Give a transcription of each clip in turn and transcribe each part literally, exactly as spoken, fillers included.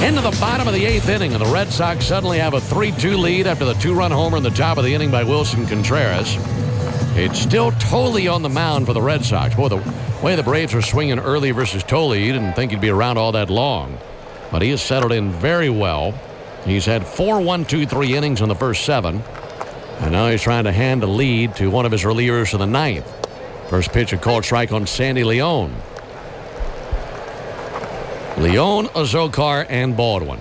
Into the bottom of the eighth inning, and the Red Sox suddenly have a three two lead after the two-run homer in the top of the inning by Wilson Contreras. It's still Thole on the mound for the Red Sox. Boy, the way the Braves are swinging early versus Thole, you didn't think he'd be around all that long. But he has settled in very well. He's had four one two three innings in the first seven. And now he's trying to hand the lead to one of his relievers for the ninth. First pitch, a called strike on Sandy León. León, Azocar, and Baldwin.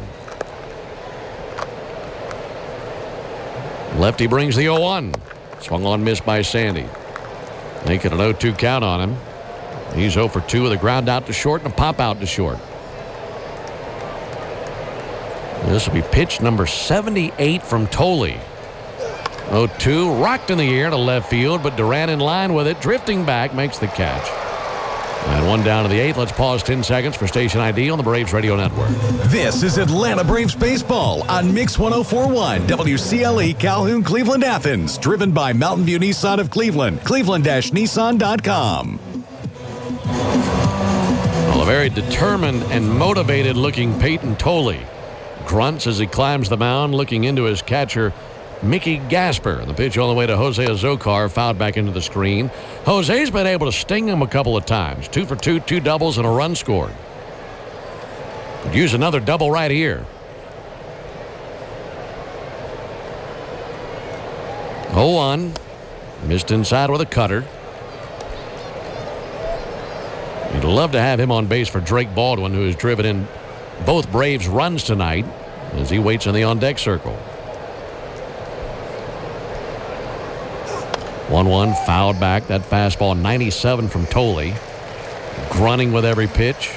Lefty brings the oh one. Swung on, missed by Sandy. Making an oh two count on him. He's oh for two with a ground out to short and a pop out to short. This will be pitch number seventy-eight from Thole. oh two, rocked in the air to left field, but Duran in line with it, drifting back, makes the catch. And one down to the eighth. Let's pause ten seconds for station I D on the Braves Radio Network. This is Atlanta Braves baseball on Mix one oh four point one W C L E Calhoun, Cleveland, Athens. Driven by Mountain View Nissan of Cleveland. Cleveland Nissan dot com. Well, a very determined and motivated looking Peyton Thole grunts as he climbs the mound, looking into his catcher Mickey Gasper. The pitch all the way to Jose Azocar, fouled back into the screen. Jose's been able to sting him a couple of times. Two for two, two doubles, and a run scored. Could use another double right here. oh one. Missed inside with a cutter. You'd love to have him on base for Drake Baldwin, who has driven in both Braves runs tonight as he waits in the on-deck circle. one one, fouled back. That fastball, ninety-seven from Thole. Grunting with every pitch.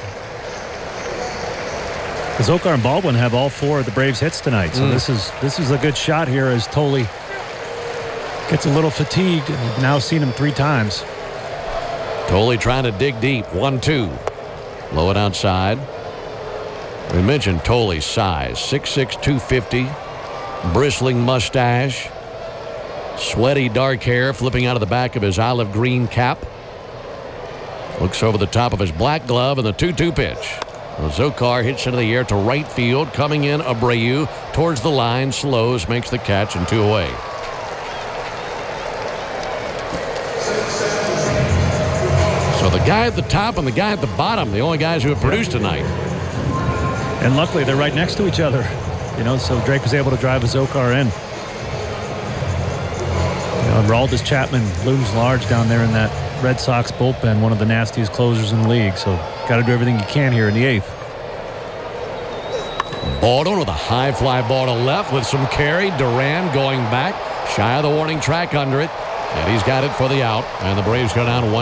Azocar and Baldwin have all four of the Braves hits tonight, so mm. this is this is a good shot here as Thole gets a little fatigued. And you've now seen him three times. Thole trying to dig deep. one two. Low and outside. We mentioned Thole's size. six six, two fifty. Bristling mustache. Sweaty dark hair flipping out of the back of his olive green cap. Looks over the top of his black glove, and the two two pitch. Azocar hits into the air to right field. Coming in, Abreu towards the line. Slows, makes the catch, and two away. So the guy at the top and the guy at the bottom, the only guys who have produced tonight. And luckily, they're right next to each other. You know, so Drake was able to drive Azocar in. Aroldis Chapman looms large down there in that Red Sox bullpen, one of the nastiest closers in the league. So got to do everything you can here in the eighth. Baldwin with a high fly ball to left with some carry. Duran going back, shy of the warning track under it, and he's got it for the out. And the Braves go down one.